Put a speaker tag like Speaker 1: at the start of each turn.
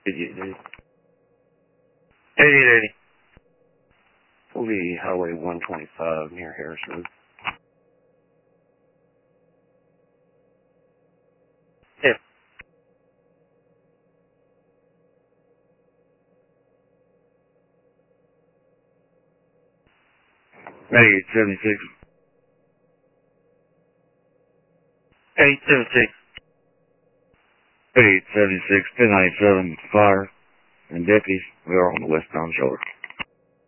Speaker 1: 8880. 8880. Will be Highway 125 near Harrisburg. Yeah. 876. 876. 876. 1097 fire and deputies. We are on the westbound shoulder.